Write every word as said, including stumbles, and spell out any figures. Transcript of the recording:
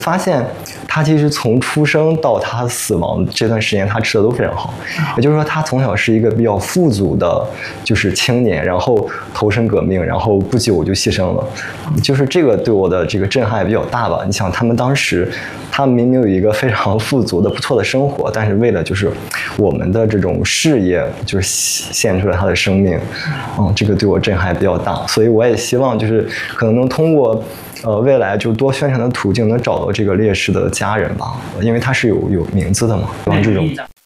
发现他其实从出生到他死亡这段时间，他吃的都非常好，也就是说，他从小是一个比较富足的，就是青年，然后投身革命，然后不久就牺牲了，就是这个对我的这个震撼也比较大吧。你想，他们当时，他们明明有一个非常富足的、不错的生活，但是为了就是我们的这种事业，就是献出了他的生命，嗯，这个对我震撼也比较大，所以我也希望就是可能能通过。呃，未来就多宣传的途径能找到这个烈士的家人吧，因为他是有有名字的嘛，像这种。